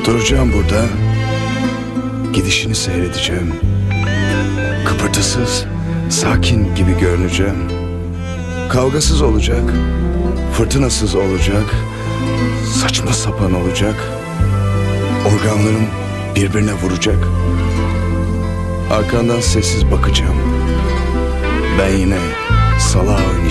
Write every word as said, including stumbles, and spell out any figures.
Duracağım burada, gidişini seyredeceğim. Kıpırtısız, sakin gibi görüneceğim. Kavgasız olacak, fırtınasız olacak, saçma sapan olacak. Organlarım birbirine vuracak. Arkandan sessiz bakacağım. Ben yine salağa oynayacağım.